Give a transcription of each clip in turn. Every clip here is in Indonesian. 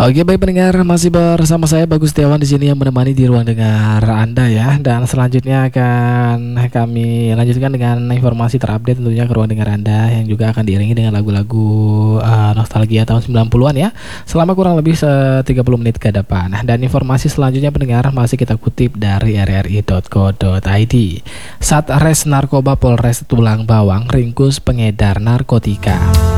Oke, baik pendengar, masih bersama saya Bagus Setiawan di sini yang menemani di ruang dengar Anda ya. Dan selanjutnya akan kami lanjutkan dengan informasi terupdate tentunya ke ruang dengar Anda yang juga akan diiringi dengan lagu-lagu nostalgia tahun 90-an ya. Selama kurang lebih 30 menit ke depan. Dan informasi selanjutnya pendengar masih kita kutip dari rri.co.id. Satres Narkoba Polres Tulang Bawang ringkus pengedar narkotika.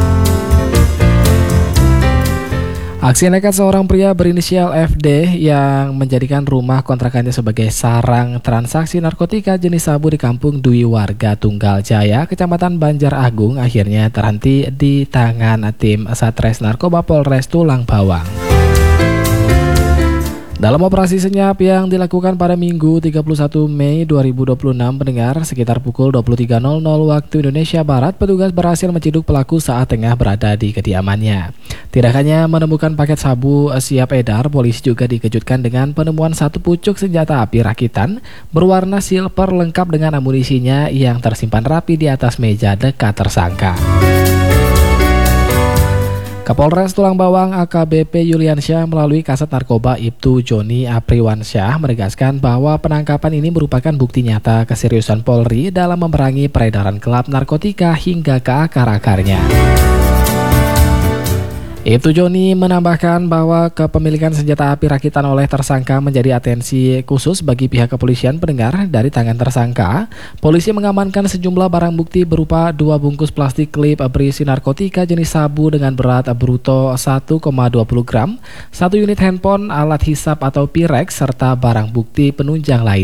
Aksi nekat seorang pria berinisial FD yang menjadikan rumah kontrakannya sebagai sarang transaksi narkotika jenis sabu di Kampung Dwi Warga Tunggal Jaya, Kecamatan Banjar Agung akhirnya terhenti di tangan tim Satres Narkoba Polres Tulang Bawang. Dalam operasi senyap yang dilakukan pada Minggu 31 Mei 2026 pendengar sekitar pukul 23.00 waktu Indonesia Barat, petugas berhasil menciduk pelaku saat tengah berada di kediamannya. Tidak hanya menemukan paket sabu siap edar, polisi juga dikejutkan dengan penemuan satu pucuk senjata api rakitan berwarna silver lengkap dengan amunisinya yang tersimpan rapi di atas meja dekat tersangka. Kapolres Tulang Bawang AKBP Yuliansyah melalui Kasat Narkoba Ibtu Joni Apriwansyah menegaskan bahwa penangkapan ini merupakan bukti nyata keseriusan Polri dalam memerangi peredaran gelap narkotika hingga ke akar-akarnya. Ibtu Joni menambahkan bahwa kepemilikan senjata api rakitan oleh tersangka menjadi atensi khusus bagi pihak kepolisian pendengar. Dari tangan tersangka, polisi mengamankan sejumlah barang bukti berupa 2 bungkus plastik klip berisi narkotika jenis sabu dengan berat bruto 1,20 gram, 1 unit handphone, alat hisap atau Pyrex, serta barang bukti penunjang lain.